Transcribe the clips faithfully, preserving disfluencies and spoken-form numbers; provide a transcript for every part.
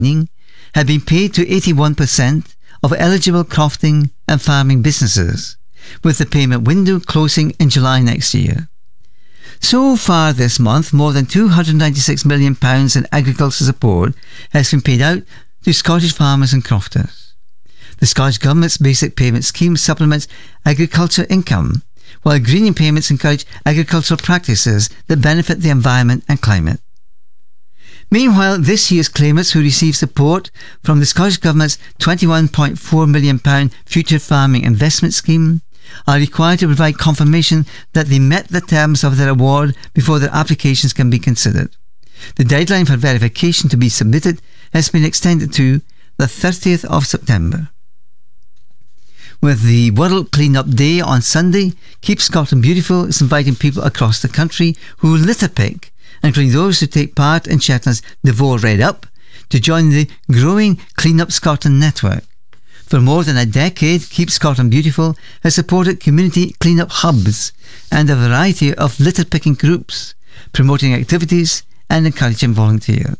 had been paid to eighty-one percent of eligible crofting and farming businesses, with the payment window closing in July next year. So far this month, more than two hundred ninety-six million pounds in agricultural support has been paid out to Scottish farmers and crofters. The Scottish Government's basic payment scheme supplements agriculture income, while greening payments encourage agricultural practices that benefit the environment and climate. Meanwhile, this year's claimants who receive support from the Scottish Government's twenty-one point four million pounds Future Farming Investment Scheme are required to provide confirmation that they met the terms of their award before their applications can be considered. The deadline for verification to be submitted has been extended to the thirtieth of September. With the World Clean Up Day on Sunday, Keep Scotland Beautiful is inviting people across the country who litter pick, including those who take part in Cheltenham's Devore Red Up, to join the growing Clean Up Scotland network. For more than a decade, Keep Scotland Beautiful has supported community clean-up hubs and a variety of litter-picking groups, promoting activities and encouraging volunteers.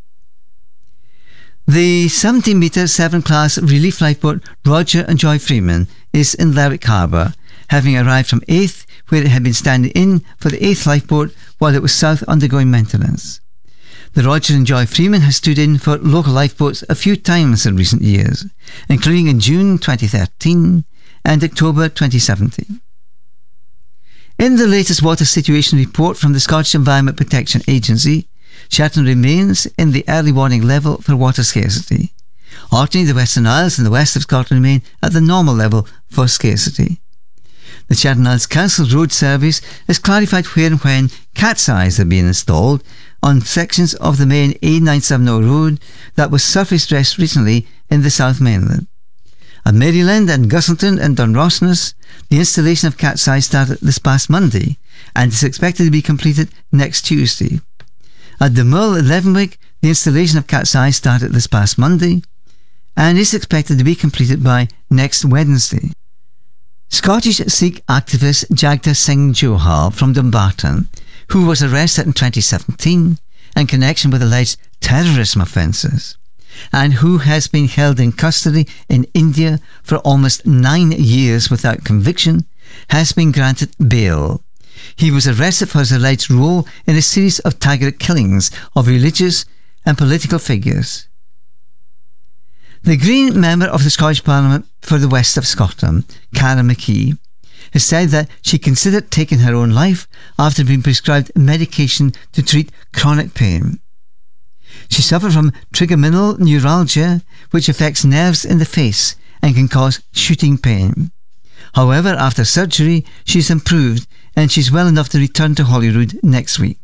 The seventeen metre seven-class relief lifeboat Roger and Joy Freeman is in Lerwick Harbour, having arrived from Aith, where it had been standing in for the Aith lifeboat while it was south undergoing maintenance. The Roger and Joy Freeman has stood in for local lifeboats a few times in recent years, including in June twenty thirteen and October twenty seventeen. In the latest water situation report from the Scottish Environment Protection Agency, Shetland remains in the early warning level for water scarcity. Orkney, the Western Isles and the west of Scotland remain at the normal level for scarcity. The Shetland Isles Council Road Service has clarified where and when cat's eyes are being installed on sections of the main A nine seventy road that was surface dressed recently in the South Mainland. At Maryland and Gusselton and Dunrossness, the installation of cat's eyes started this past Monday and is expected to be completed next Tuesday. At the Mull at Leavenwick, the installation of cat's eyes started this past Monday and is expected to be completed by next Wednesday. Scottish Sikh activist Jagta Singh Johal from Dumbarton, who was arrested in twenty seventeen in connection with alleged terrorism offences, and who has been held in custody in India for almost nine years without conviction, has been granted bail. He was arrested for his alleged role in a series of targeted killings of religious and political figures. The Green member of the Scottish Parliament for the West of Scotland, Karen McKee, has said that she considered taking her own life after being prescribed medication to treat chronic pain. She suffered from trigeminal neuralgia, which affects nerves in the face and can cause shooting pain. However, after surgery, she's improved and she's well enough to return to Holyrood next week.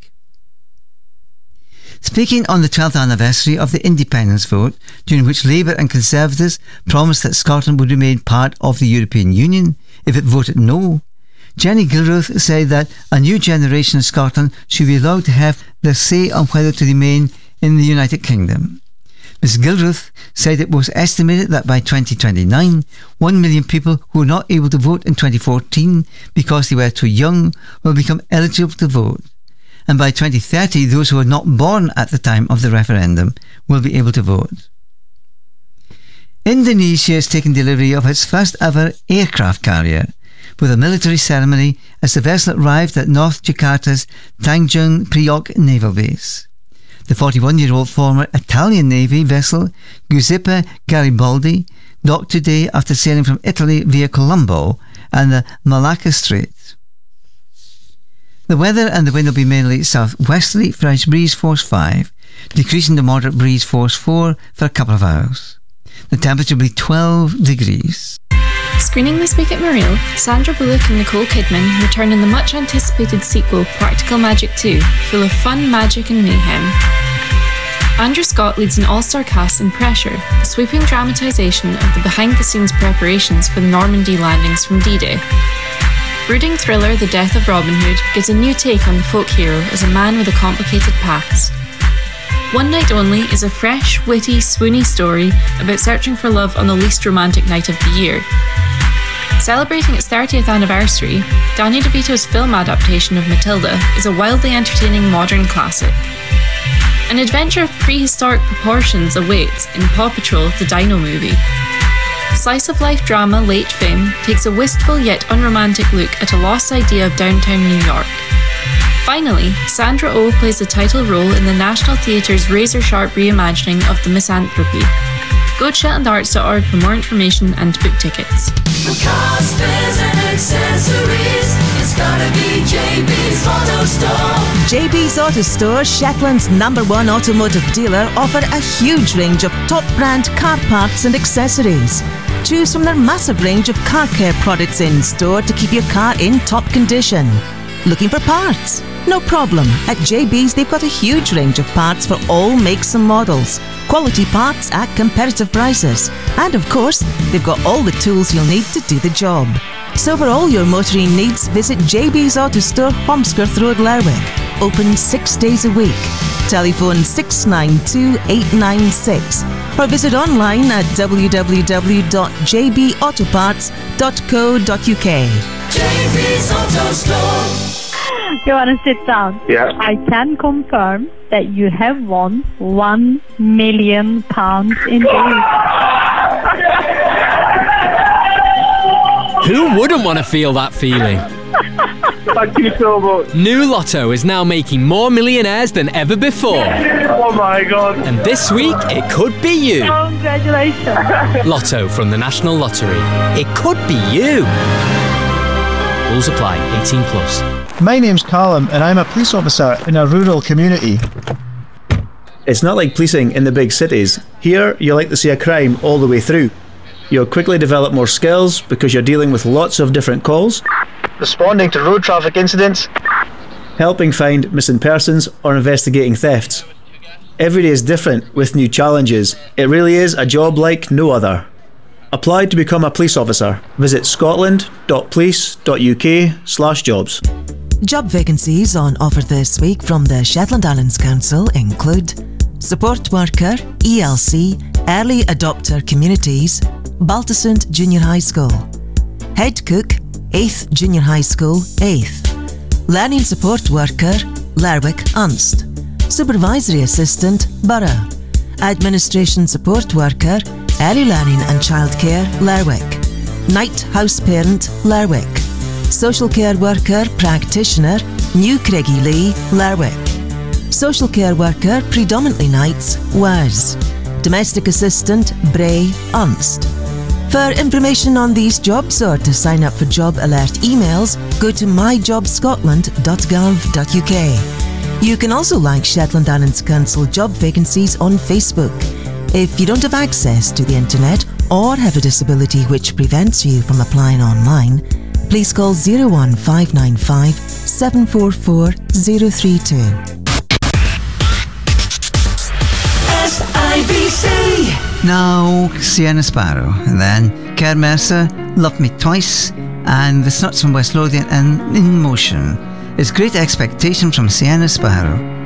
Speaking on the twelfth anniversary of the independence vote, during which Labour and Conservatives promised that Scotland would remain part of the European Union if it voted no, Jenny Gilruth said that a new generation in Scotland should be allowed to have their say on whether to remain in the United Kingdom. Miz Gilruth said it was estimated that by twenty twenty-nine, one million people who were not able to vote in twenty fourteen because they were too young will become eligible to vote. And by twenty thirty, those who were not born at the time of the referendum will be able to vote. Indonesia has taken delivery of its first ever aircraft carrier, with a military ceremony as the vessel arrived at North Jakarta's Tanjung Priok Naval Base. The forty-one-year-old former Italian Navy vessel Giuseppe Garibaldi docked today after sailing from Italy via Colombo and the Malacca Strait. The weather and the wind will be mainly southwesterly, fresh breeze force five, decreasing to moderate breeze force four for a couple of hours. The temperature will be twelve degrees. Screening this week at Mareel, Sandra Bullock and Nicole Kidman return in the much-anticipated sequel Practical Magic two, full of fun, magic and mayhem. Andrew Scott leads an all-star cast in Pressure, a sweeping dramatisation of the behind-the-scenes preparations for the Normandy landings from D-Day. Brooding thriller The Death of Robin Hood gives a new take on the folk hero as a man with a complicated past. One Night Only is a fresh, witty, swoony story about searching for love on the least romantic night of the year. Celebrating its thirtieth anniversary, Danny DeVito's film adaptation of Matilda is a wildly entertaining modern classic. An adventure of prehistoric proportions awaits in Paw Patrol the Dino Movie. Slice-of-life drama Late Fame takes a wistful yet unromantic look at a lost idea of downtown New York. Finally, Sandra Oh plays the title role in the National Theatre's razor-sharp reimagining of The Misanthropy. Go to shetland arts dot org for more information and book tickets. For cars, spares and accessories, it's gotta be J B's Auto Store. J B's Auto Store, Shetland's number one automotive dealer, offer a huge range of top brand car parts and accessories. Choose from their massive range of car care products in store to keep your car in top condition. Looking for parts? No problem. At J B's they've got a huge range of parts for all makes and models. Quality parts at competitive prices. And of course, they've got all the tools you'll need to do the job. So for all your motoring needs, visit J B's Auto Store, Holmskirth Road, Lerwick. Open six days a week. Telephone six nine two, eight nine six or visit online at w w w dot j b auto parts dot co dot u k. J B's Auto Store. You want to sit down? Yeah. I can confirm that you have won one million pounds in days. Who wouldn't want to feel that feeling? Thank you so much. New Lotto is now making more millionaires than ever before. Oh my God. And this week, it could be you. Congratulations. Lotto from the National Lottery. It could be you. Rules apply. eighteen plus. My name's Callum and I'm a police officer in a rural community. It's not like policing in the big cities. Here, you like to see a crime all the way through. You'll quickly develop more skills because you're dealing with lots of different calls, Responding to road traffic incidents, helping find missing persons or investigating thefts. Every day is different with new challenges. It really is a job like no other. Apply to become a police officer. Visit scotland dot police dot u k slash jobs. Job vacancies on offer this week from the Shetland Islands Council include support worker, E L C, early adopter communities, Baltusund Junior High School, head cook, eighth Junior High School, eighth, learning support worker, Lerwick Unst, supervisory assistant, Borough, administration support worker, early learning and childcare, Lerwick, night house parent, Lerwick, social care worker, practitioner, New Craigie-Lee, Lerwick, social care worker, predominantly nights, Wers, domestic assistant, Bray, Unst. For information on these jobs or to sign up for job alert emails, go to my job scotland dot gov dot u k. You can also like Shetland Islands Council job vacancies on Facebook. If you don't have access to the internet or have a disability which prevents you from applying online, please call zero one five nine five, seven four four, zero three two. S I B C. Now, Sienna Sparrow, and then Kerr Mercer, Love Me Twice, and The Snuts from West Lothian and In Motion. It's Great Expectation from Sienna Sparrow.